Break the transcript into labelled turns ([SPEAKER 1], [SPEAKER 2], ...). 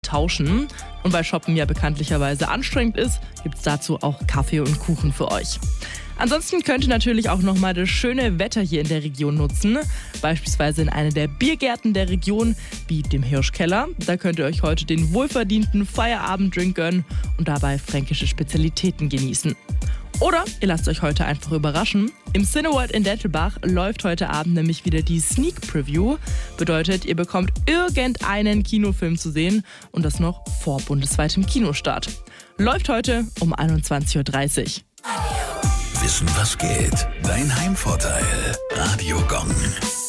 [SPEAKER 1] tauschen. Und weil Shoppen ja bekanntlicherweise anstrengend ist, gibt es dazu auch Kaffee und Kuchen für euch. Ansonsten könnt ihr natürlich auch nochmal das schöne Wetter hier in der Region nutzen. Beispielsweise in einer der Biergärten der Region, wie dem Hirschkeller. Da könnt ihr euch heute den wohlverdienten Feierabenddrink gönnen und dabei fränkische Spezialitäten genießen. Oder ihr lasst euch heute einfach überraschen. Im Cineworld in Dettelbach läuft heute Abend nämlich wieder die Sneak Preview. Bedeutet, ihr bekommt irgendeinen Kinofilm zu sehen und das noch vor bundesweitem Kinostart. Läuft heute um 21.30 Uhr.
[SPEAKER 2] Wissen, was geht? Dein Heimvorteil. Radio Gong.